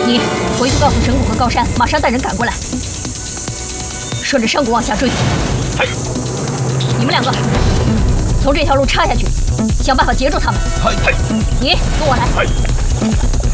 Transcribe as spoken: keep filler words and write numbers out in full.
你回去告诉神谷和高山，马上带人赶过来，顺着山谷往下追。 嗨！ 你们两个从这条路插下去，想办法截住他们。 嗨嗨！ 你跟我来。 嗨！